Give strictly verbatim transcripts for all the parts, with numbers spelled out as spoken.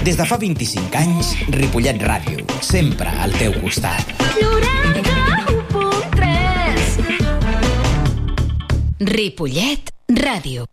Des de fa vint-i-cinc anys, Ripollet Ràdio, sempre al teu costat. noranta-u punt tres Ripollet Ràdio.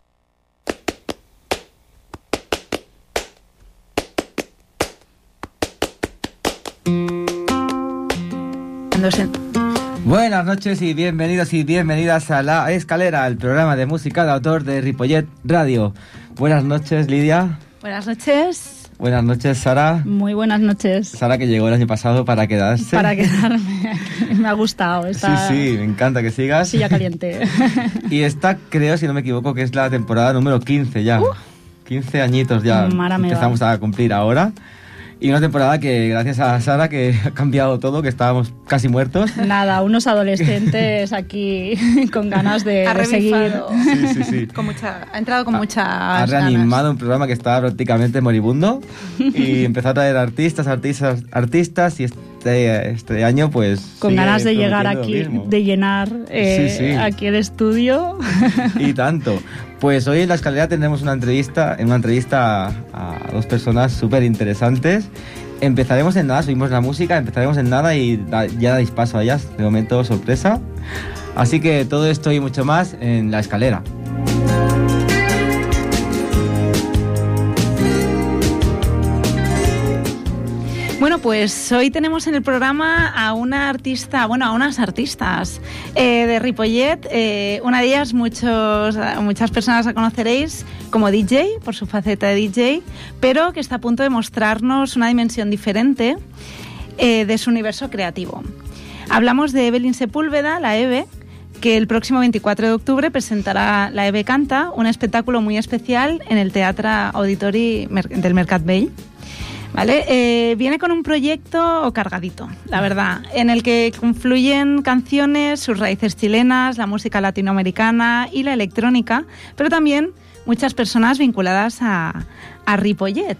Buenas noches y bienvenidos y bienvenidas a La Escalera, el programa de música de autor de Ripollet Radio. Buenas noches, Lidia. Buenas noches. Buenas noches, Sara. Muy buenas noches. Sara, que llegó el año pasado para quedarse. Para quedarme. Me ha gustado. Esta... Sí, sí, me encanta que sigas. Silla caliente. Y esta, creo, si no me equivoco, que es la temporada número quince ya. Uh. quince añitos ya. Mara empezamos a cumplir ahora. Y una temporada que, gracias a Sara, que ha cambiado todo, que estábamos casi muertos. Nada, unos adolescentes aquí con ganas de, ha de seguir. Sí, sí, sí. Con mucha, ha entrado con ha, muchas Ha reanimado ganas. un programa que estaba prácticamente moribundo y empezó a traer artistas, artistas, artistas y este, este año pues... Con ganas de llegar aquí, de llenar eh, sí, sí. aquí el estudio. Y tanto. Pues hoy en La Escalera tendremos una entrevista, una entrevista a, a dos personas súper interesantes. Empezaremos en nada, subimos la música, empezaremos en nada y da, ya dais paso a ellas, de momento sorpresa. Así que todo esto y mucho más en La Escalera. Bueno, pues hoy tenemos en el programa a una artista, bueno, a unas artistas eh, de Ripollet. Eh, una de ellas, muchos, muchas personas la conoceréis como D J, por su faceta de D J, pero que está a punto de mostrarnos una dimensión diferente eh, de su universo creativo. Hablamos de Evelyn Sepúlveda, la Eve, que el próximo veinticuatro de octubre presentará La Eve Canta, un espectáculo muy especial en el Teatre Auditori del Mercat Vell. ¿Vale? Eh, viene con un proyecto cargadito, la verdad, en el que confluyen canciones, sus raíces chilenas, la música latinoamericana y la electrónica, pero también muchas personas vinculadas a, a Ripollet.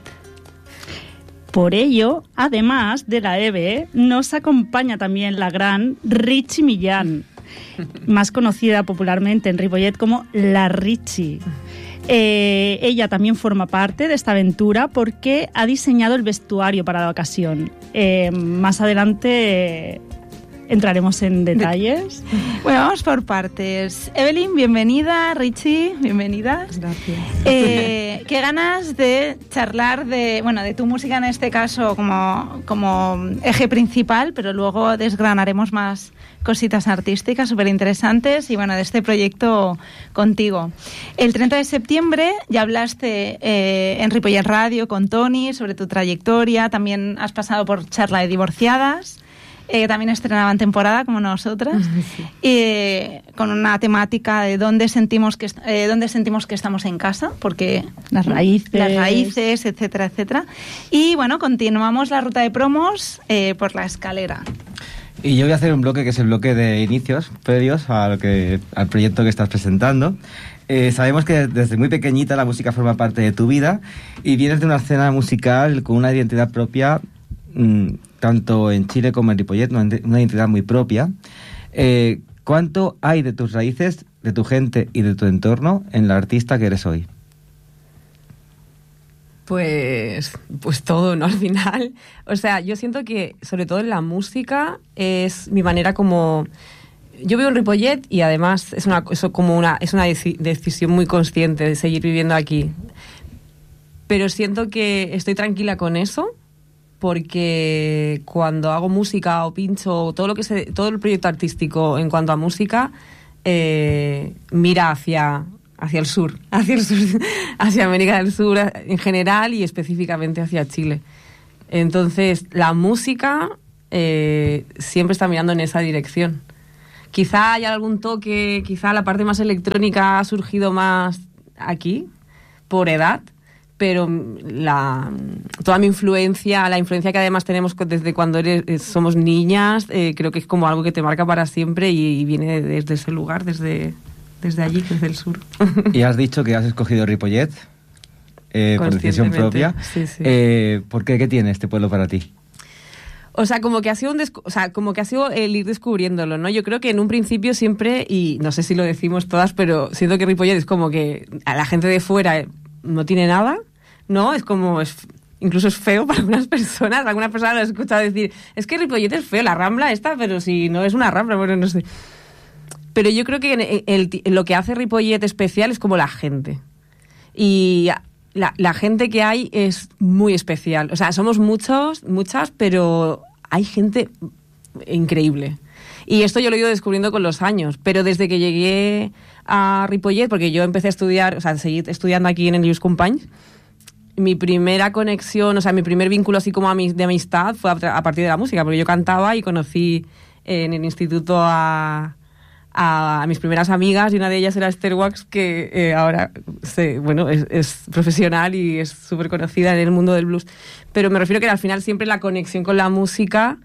Por ello, además de la Eve, nos acompaña también la gran Richie Millán, más conocida popularmente en Ripollet como La Richie. Eh, ella también forma parte de esta aventura porque ha diseñado el vestuario para la ocasión. Eh, más adelante eh, entraremos en detalles. Bueno, vamos por partes. Evelyn, bienvenida. Richie, bienvenidas. Gracias. Eh, qué ganas de charlar de, bueno, de tu música en este caso como, como eje principal, pero luego desgranaremos más cositas artísticas súper interesantes y bueno, de este proyecto contigo. El treinta de septiembre ya hablaste eh, en Ripollet Radio con Toni sobre tu trayectoria, también has pasado por Charla de Divorciadas, eh, también estrenaban temporada como nosotras, sí. eh, con una temática de dónde sentimos que eh, dónde sentimos que estamos en casa, porque las raíces, las raíces, etcétera, etcétera. Y bueno, continuamos la ruta de promos eh, por La Escalera. Y yo voy a hacer un bloque que es el bloque de inicios previos a lo que, al proyecto que estás presentando. Eh, sabemos que desde muy pequeñita la música forma parte de tu vida y vienes de una escena musical con una identidad propia, mmm, tanto en Chile como en Ripollet, una identidad muy propia. Eh, ¿Cuánto hay de tus raíces, de tu gente y de tu entorno en la artista que eres hoy? Pues, pues todo, ¿no? Al final. O sea, yo siento que, sobre todo en la música, es mi manera como... Yo vivo en Ripollet y además es una, eso como una, es una deci- decisión muy consciente de seguir viviendo aquí. Pero siento que estoy tranquila con eso porque cuando hago música o pincho, todo lo que se, todo el proyecto artístico en cuanto a música eh, mira hacia... hacia el sur, hacia el sur, hacia América del Sur en general y específicamente hacia Chile. Entonces, la música eh, siempre está mirando en esa dirección. Quizá haya algún toque, quizá la parte más electrónica ha surgido más aquí, por edad, pero la, toda mi influencia, la influencia que además tenemos desde cuando eres, somos niñas, eh, creo que es como algo que te marca para siempre y, y viene desde ese lugar, desde... desde allí, desde el sur. Y has dicho que has escogido Ripollet eh, por decisión propia. Sí, sí. Eh, ¿Por qué? ¿Qué tiene este pueblo para ti? O sea, como que ha sido un descu- o sea, como que ha sido el ir descubriéndolo, ¿no? Yo creo que en un principio siempre, y no sé si lo decimos todas, pero siento que Ripollet es como que a la gente de fuera no tiene nada, ¿no? Es como... Es, incluso es feo para algunas personas. Algunas personas lo he escuchado decir, es que Ripollet es feo, la Rambla esta, pero si no es una Rambla, bueno, no sé. Pero yo creo que el, el, el, lo que hace Ripollet especial es como la gente. Y la, la gente que hay es muy especial. O sea, somos muchos, muchas, pero hay gente increíble. Y esto yo lo he ido descubriendo con los años. Pero desde que llegué a Ripollet, porque yo empecé a estudiar, o sea, seguí estudiando aquí en el Lluís Companys, mi primera conexión, o sea, mi primer vínculo así como de amistad fue a partir de la música, porque yo cantaba y conocí en el instituto a... A, a mis primeras amigas, y una de ellas era Esther Wax, que eh, ahora se, bueno, es, es profesional y es súper conocida en el mundo del blues. Pero me refiero que al final siempre la conexión con la música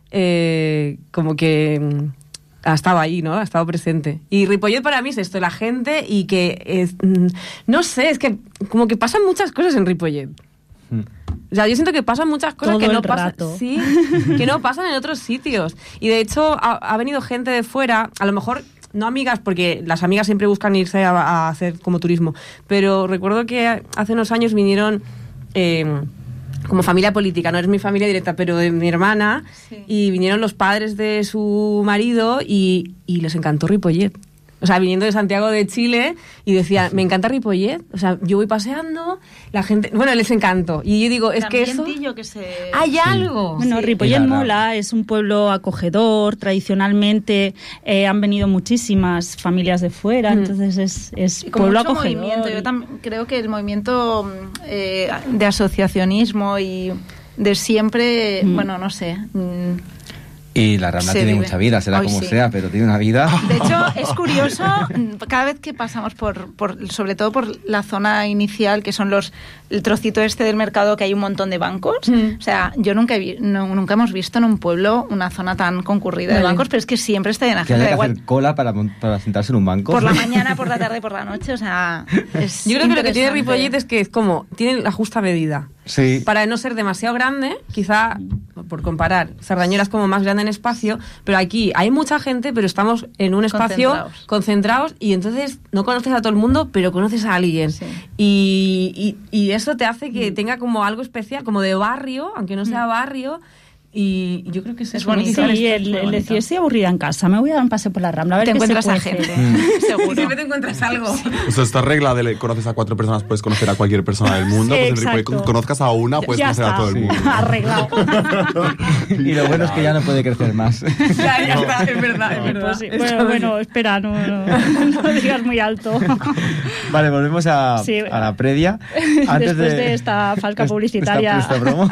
eh, como que mm, ha estado ahí, ¿no? Ha estado presente. Y Ripollet para mí es esto, la gente, y que es, mm, no sé, es que como que pasan muchas cosas en Ripollet. Mm. O sea, yo siento que pasan muchas cosas Todo que no el pasan, rato. sí, que no pasan en otros sitios. Y de hecho ha, ha venido gente de fuera, a lo mejor no amigas, porque las amigas siempre buscan irse a, a hacer como turismo, pero recuerdo que hace unos años vinieron eh, como familia política, no es mi familia directa, pero de mi hermana, sí. Y vinieron los padres de su marido y, y les encantó Ripollet. O sea, viniendo de Santiago de Chile, y decían, me encanta Ripollet. O sea, yo voy paseando, la gente... Bueno, les encantó. Y yo digo, es que eso... que se... ¡Hay sí. algo! Bueno, sí. Ripollet mola, es un pueblo acogedor, tradicionalmente eh, han venido muchísimas familias de fuera, mm. entonces es, es y con pueblo mucho acogedor. Movimiento. Yo también creo que el movimiento eh, de asociacionismo y de siempre, mm. bueno, no sé... Mm, Y la Rambla tiene vive. mucha vida, será Hoy como sí. sea, pero tiene una vida. De hecho, es curioso, cada vez que pasamos por, por, sobre todo por la zona inicial, que son los el trocito este del mercado, que hay un montón de bancos. Mm. O sea, yo nunca he vi, no, nunca hemos visto en un pueblo una zona tan concurrida vale. de bancos, pero es que siempre está llena de gente. ¿Hay que igual. hacer cola para, para sentarse en un banco? Por la mañana, por la tarde, por la noche, o sea, es yo creo que lo que tiene Ripollet es que es como, tiene la justa medida. Sí. Para no ser demasiado grande, quizá, por comparar, Sardañola es como más grande en espacio, pero aquí hay mucha gente, pero estamos en un espacio concentrados, concentrados y entonces no conoces a todo el mundo, pero conoces a alguien. Sí. Y, y, y eso te hace que tenga como algo especial, como de barrio, aunque no sea barrio. Y yo creo que es, es bonito. Sí, el, el decir, estoy aburrida en casa, me voy a dar un paseo por la Rambla a ver te qué encuentras se a gente. Mm. Seguro. Y siempre te encuentras algo. O sea, esta regla de conoces a cuatro personas, puedes conocer a cualquier persona del mundo. Sí, pues en Ripollet, conozcas a una, puedes ya conocer está. a todo el mundo. Sí. Arreglado. Y lo bueno es que ya no puede crecer más. Ya, ya está, es verdad, es verdad. Pues sí. Bueno, bueno, espera, no, no, no digas muy alto. Vale, volvemos a, sí, a la previa. Antes Después de, de esta falca publicitaria. Esta, esta promo.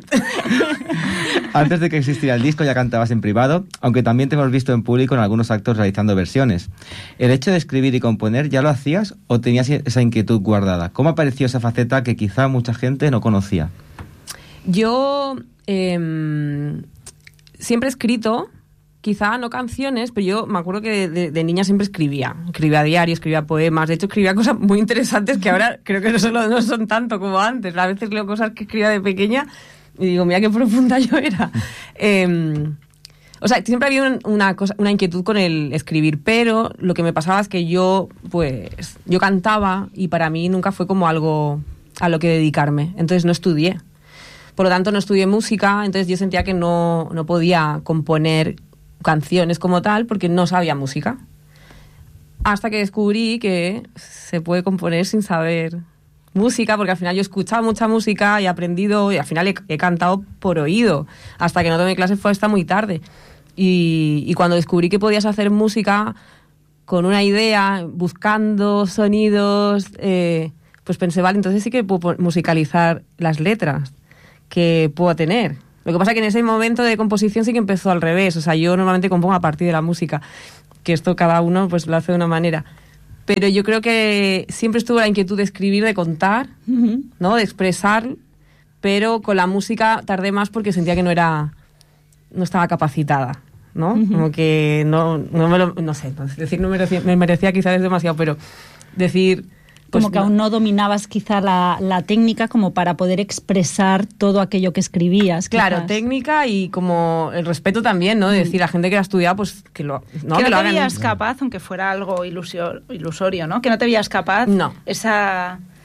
Antes de que existiera el disco ya cantabas en privado, aunque también te hemos visto en público en algunos actos realizando versiones. ¿El hecho de escribir y componer ya lo hacías o tenías esa inquietud guardada? ¿Cómo apareció esa faceta que quizá mucha gente no conocía? Yo eh, siempre he escrito, quizá no canciones, pero yo me acuerdo que de, de, de niña siempre escribía. Escribía diario, escribía poemas, de hecho escribía cosas muy interesantes que ahora creo que no, solo, no son tanto como antes. A veces leo cosas que escribía de pequeña y digo, mira qué profunda yo era. Eh, o sea, siempre había un, una, cosa, una inquietud con el escribir, pero lo que me pasaba es que yo, pues, yo cantaba y para mí nunca fue como algo a lo que dedicarme. Entonces no estudié. Por lo tanto, no estudié música, entonces yo sentía que no, no podía componer canciones como tal porque no sabía música. Hasta que descubrí que se puede componer sin saber música, porque al final yo he escuchado mucha música y he aprendido y al final he, he cantado por oído. Hasta que no tomé clases fue hasta muy tarde. Y, y cuando descubrí que podías hacer música con una idea, buscando sonidos, eh, pues pensé, vale, entonces sí que puedo musicalizar las letras que puedo tener. Lo que pasa es que en ese momento de composición sí que empezó al revés. O sea, yo normalmente compongo a partir de la música, que esto cada uno pues lo hace de una manera. Pero yo creo que siempre estuvo la inquietud de escribir, de contar, uh-huh. ¿no? De expresar, pero con la música tardé más porque sentía que no era, no estaba capacitada, ¿no? Uh-huh. Como que no, no me lo, no sé, decir no merecía, me merecía quizás es demasiado, pero decir... Pues como que no. aún no dominabas quizá la, la técnica como para poder expresar todo aquello que escribías. Claro, quizás. Técnica y como el respeto también, ¿no? De decir, la gente que lo ha estudiado, pues que lo ¿no? Que, que no lo te hagan. veías capaz, aunque fuera algo ilusio, ilusorio, ¿no? Que no te veías capaz. No. Esa...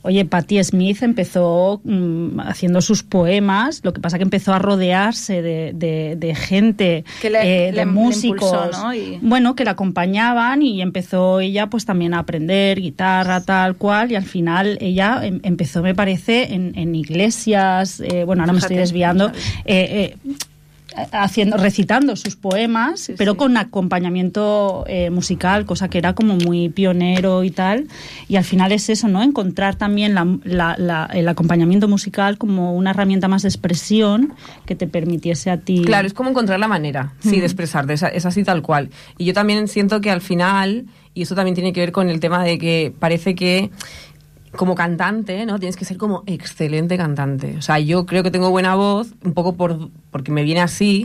Oye, Patti Smith empezó mmm, haciendo sus poemas, lo que pasa que empezó a rodearse de, de, de gente, que le, eh, de le, músicos, le impulsó, ¿no? Y... bueno, que la acompañaban y empezó ella pues también a aprender guitarra, tal cual, y al final ella em, empezó, me parece, en, en iglesias, eh, bueno, ahora Fíjate, me estoy desviando, no eh, eh, haciendo, recitando sus poemas, sí, pero sí. con acompañamiento eh, musical, cosa que era como muy pionero y tal, y al final es eso, ¿no? Encontrar también la, la, la, el acompañamiento musical como una herramienta más de expresión que te permitiese a ti... Claro, es como encontrar la manera, sí, de expresarte, es, es así tal cual. Y yo también siento que al final, y eso también tiene que ver con el tema de que parece que como cantante, ¿no? Tienes que ser como excelente cantante. O sea, yo creo que tengo buena voz, un poco por porque me viene así,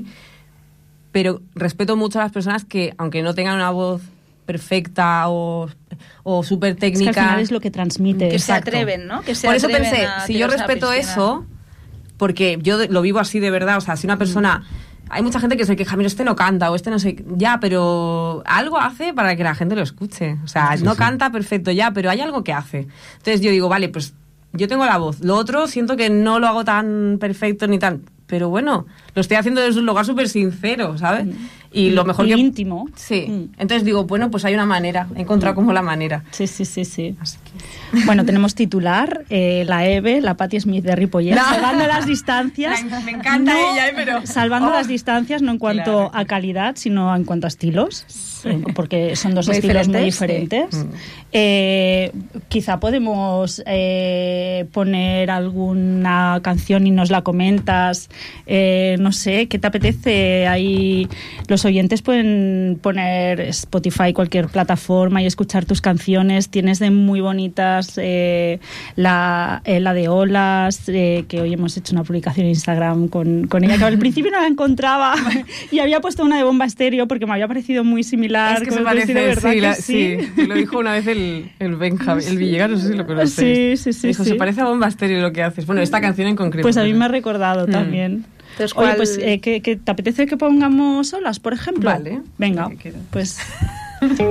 pero respeto mucho a las personas que, aunque no tengan una voz perfecta o, o súper técnica... Es que al final es lo que transmite. Que Exacto. se atreven, ¿no? Que se por eso atreven pensé, a si yo tirarse a la respeto piscina. eso, porque yo lo vivo así de verdad, o sea, si una persona... Hay mucha gente que se queja, mira, este no canta o este no sé... Ya, pero algo hace para que la gente lo escuche. O sea, Sí, no sí. canta perfecto ya, pero hay algo que hace. Entonces yo digo, vale, pues yo tengo la voz. Lo otro siento que no lo hago tan perfecto ni tan... Pero bueno, lo estoy haciendo desde un lugar súper sincero, ¿sabes? Y lo mejor y que... íntimo. Sí. Mm. Entonces digo, bueno, pues hay una manera. He encontrado como la manera. Sí, sí, sí, sí. Así que... Bueno, tenemos titular, eh, la Eve, la Patti Smith de Ripollet, No. salvando las distancias. Me- me encanta no- ella, ¿eh? Pero- Salvando Oh. las distancias no en cuanto Claro. a calidad, sino en cuanto a estilos, eh, porque son dos Muy estilos muy diferentes, diferentes. Eh, quizá podemos eh, poner alguna canción y nos la comentas, eh, no sé, ¿qué te apetece? Ahí los oyentes pueden poner Spotify, cualquier plataforma y escuchar tus canciones. Tienes de muy bonitas eh, la, eh, la de Olas, eh, que hoy hemos hecho una publicación en Instagram con, con ella, que al principio no la encontraba y había puesto una de Bomba Estéreo porque me había parecido muy similar. Es que se Como que sí, de parece, verdad sí, que la- sí. sí, me lo dijo una vez el, el Benja, el Villegas, no sé si lo conocéis. Sí, sí, sí, Dijo, sí. se parece a Bomba Estéreo lo que haces. Bueno, esta canción en concreto. Pues a mí pero- me ha recordado Mm. también. Entonces, Oye, ¿cuál- pues, eh, ¿qué, qué- ¿te apetece que pongamos Olas, por ejemplo? Vale. Venga, Lo que quieras. pues...